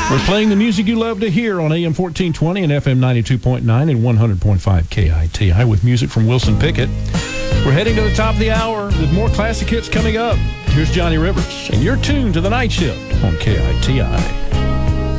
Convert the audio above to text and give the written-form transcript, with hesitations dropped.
We're playing the music you love to hear on AM 1420 and FM 92.9 and 100.5 KITI with music from Wilson Pickett. We're heading to the top of the hour with more classic hits coming up. Here's Johnny Rivers, and you're tuned to The Night Shift on KITI.